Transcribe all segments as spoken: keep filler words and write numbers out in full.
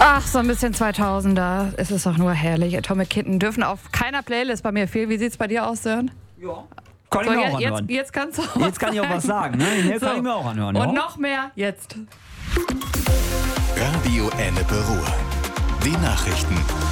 Ach, so ein bisschen zweitausender. Es ist doch nur herrlich. Atomic Kitten dürfen auf keiner Playlist bei mir fehlen. Wie sieht's bei dir aus, Sören? Ja. Kann So, ich mir jetzt, auch anhören. jetzt, jetzt kannst du auch Jetzt kann ich auch was sagen. Ne? Hier So. kann ich mir auch anhören. Und ja? noch mehr jetzt. Radio Ennepe Ruhr. Die Nachrichten.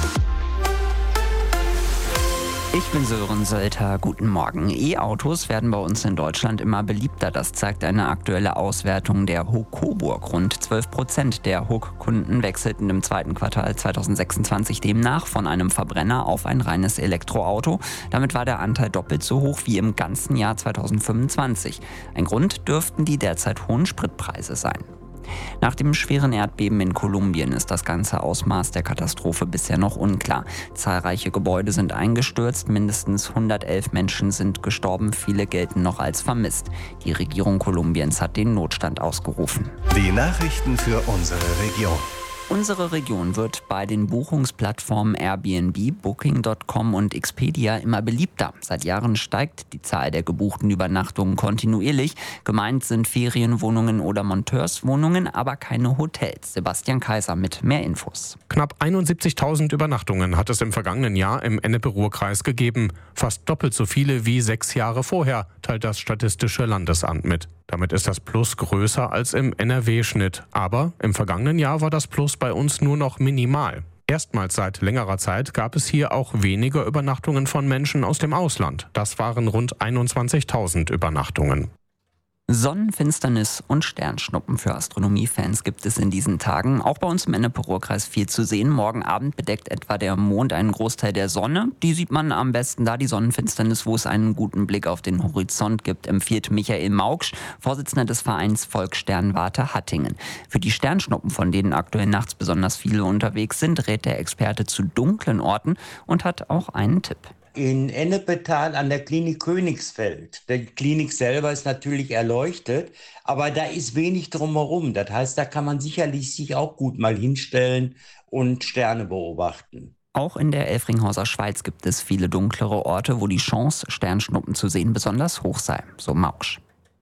Ich bin Sören Sölter. Guten Morgen. E-Autos werden bei uns in Deutschland immer beliebter. Das zeigt eine aktuelle Auswertung der H O Coburg. Rund zwölf Prozent der H O C-Kunden wechselten im zweiten Quartal zweitausendsechsundzwanzig demnach von einem Verbrenner auf ein reines Elektroauto. Damit war der Anteil doppelt so hoch wie im ganzen Jahr zweitausendfünfundzwanzig. Ein Grund dürften die derzeit hohen Spritpreise sein. Nach dem schweren Erdbeben in Kolumbien ist das ganze Ausmaß der Katastrophe bisher noch unklar. Zahlreiche Gebäude sind eingestürzt, mindestens hundertelf Menschen sind gestorben, viele gelten noch als vermisst. Die Regierung Kolumbiens hat den Notstand ausgerufen. Die Nachrichten für unsere Region. Unsere Region wird bei den Buchungsplattformen Airbnb, Booking Punkt com und Expedia immer beliebter. Seit Jahren steigt die Zahl der gebuchten Übernachtungen kontinuierlich. Gemeint sind Ferienwohnungen oder Monteurswohnungen, aber keine Hotels. Sebastian Kaiser mit mehr Infos. Knapp einundsiebzigtausend Übernachtungen hat es im vergangenen Jahr im Ennepe-Ruhr-Kreis gegeben. Fast doppelt so viele wie sechs Jahre vorher, teilt das Statistische Landesamt mit. Damit ist das Plus größer als im N R W-Schnitt. Aber im vergangenen Jahr war das Plus bei uns nur noch minimal. Erstmals seit längerer Zeit gab es hier auch weniger Übernachtungen von Menschen aus dem Ausland. Das waren rund einundzwanzigtausend Übernachtungen. Sonnenfinsternis und Sternschnuppen für Astronomiefans gibt es in diesen Tagen. Auch bei uns im Ennepe-Ruhr-Kreis viel zu sehen. Morgen Abend bedeckt etwa der Mond einen Großteil der Sonne. Die sieht man am besten da, die Sonnenfinsternis, wo es einen guten Blick auf den Horizont gibt, empfiehlt Michael Maugsch, Vorsitzender des Vereins Volkssternwarte Hattingen. Für die Sternschnuppen, von denen aktuell nachts besonders viele unterwegs sind, rät der Experte zu dunklen Orten und hat auch einen Tipp. In Ennepetal an der Klinik Königsfeld. Die Klinik selber ist natürlich erleuchtet, aber da ist wenig drumherum. Das heißt, da kann man sicherlich sich auch gut mal hinstellen und Sterne beobachten. Auch in der Elfringhauser Schweiz gibt es viele dunklere Orte, wo die Chance, Sternschnuppen zu sehen, besonders hoch sei, so Maugsch.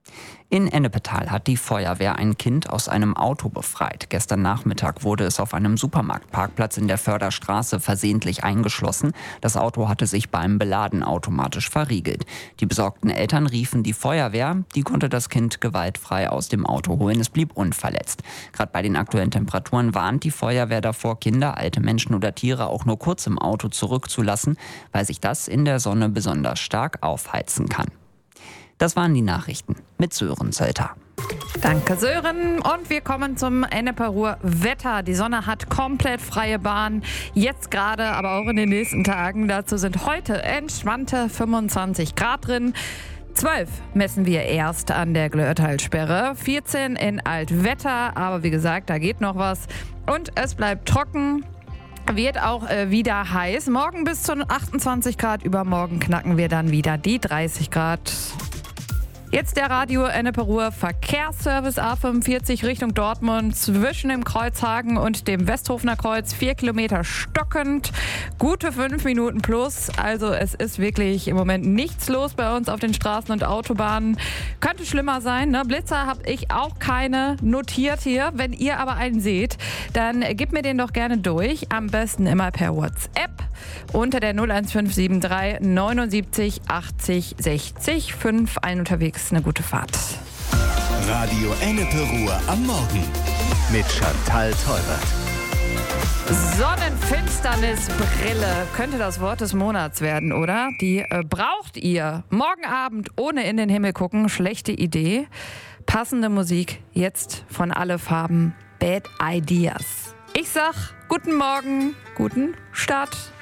In Ennepetal hat die Feuerwehr ein Kind aus einem Auto befreit. Gestern Nachmittag wurde es auf einem Supermarktparkplatz in der Förderstraße versehentlich eingeschlossen. Das Auto hatte sich beim Beladen automatisch verriegelt. Die besorgten Eltern riefen die Feuerwehr. Die konnte das Kind gewaltfrei aus dem Auto holen. Es blieb unverletzt. Gerade bei den aktuellen Temperaturen warnt die Feuerwehr davor, Kinder, alte Menschen oder Tiere auch nur kurz im Auto zurückzulassen, weil sich das in der Sonne besonders stark aufheizen kann. Das waren die Nachrichten mit Sören Sölter. Danke, Sören. Und wir kommen zum Ennepe-Ruhr Wetter. Die Sonne hat komplett freie Bahn. Jetzt gerade, aber auch in den nächsten Tagen. Dazu sind heute entspannte fünfundzwanzig Grad drin. zwölf messen wir erst an der Glörtalsperre. vierzehn in Altwetter. Aber wie gesagt, da geht noch was. Und es bleibt trocken. Wird auch äh, wieder heiß. Morgen bis zu achtundzwanzig Grad. Übermorgen knacken wir dann wieder die dreißig Grad. Jetzt der Radio Ennepe-Ruhr Verkehrsservice A fünfundvierzig Richtung Dortmund zwischen dem Kreuzhagen und dem Westhofener Kreuz. Vier Kilometer stockend, gute fünf Minuten plus. Also es ist wirklich im Moment nichts los bei uns auf den Straßen und Autobahnen. Könnte schlimmer sein, ne? Blitzer habe ich auch keine notiert hier. Wenn ihr aber einen seht, dann gebt mir den doch gerne durch. Am besten immer per WhatsApp unter der null eins fünf sieben drei neunundsiebzig achtzig sechzig fünf. Allen unterwegs eine gute Fahrt. Radio Ennepe Ruhr am Morgen mit Chantal Teubert. Sonnenfinsternisbrille könnte das Wort des Monats werden, oder? Die äh, braucht ihr. Morgen Abend ohne in den Himmel gucken, schlechte Idee. Passende Musik jetzt von Alle Farben, Bad Ideas. Ich sag guten Morgen, guten Start.